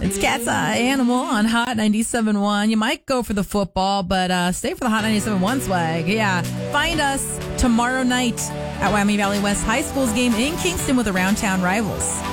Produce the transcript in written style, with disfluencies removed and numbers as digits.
It's Cat's Eye Animal on Hot 97.1. You might go for the football, but stay for the Hot 97.1 swag. Yeah. Find us tomorrow night at Wyoming Valley West High School's game in Kingston with the Round Town Rivals.